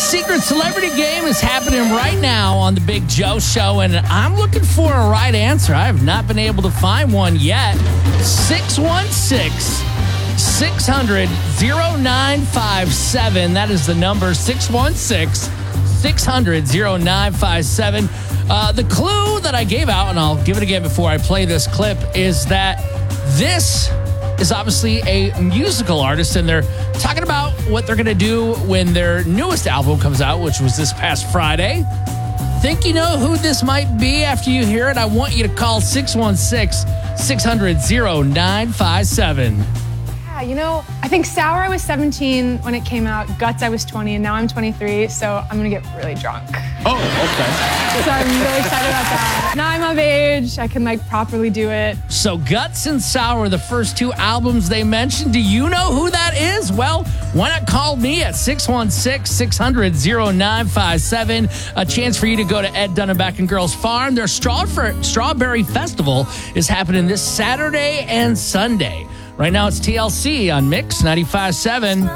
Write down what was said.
Secret Celebrity Game is happening right now on the Big Joe Show, and I'm looking for a right answer. I have not been able to find one yet. 616-600-0957. That is the number, 616-600-0957. The clue that I gave out, and I'll give it again before I play this clip, is that this is obviously a musical artist, and they're talking about what they're going to do when their newest album comes out, which was this past Friday. Think you know who this might be after you hear it? I want you to call 616-600-0957. Yeah, I think Sour I was 17 when it came out. Guts I was 20, and now I'm 23, so I'm going to get really drunk. Oh, okay. So I'm really excited about that. Now I'm of age. I can, properly do it. So Guts and Sour, the first two albums they mentioned. Do you know who that is? Well, why not call me at 616-600-0957. A chance for you to go to Ed Dunneback and Girls Farm. Their Strawberry Festival is happening this Saturday and Sunday. Right now it's TLC on Mix 95.7.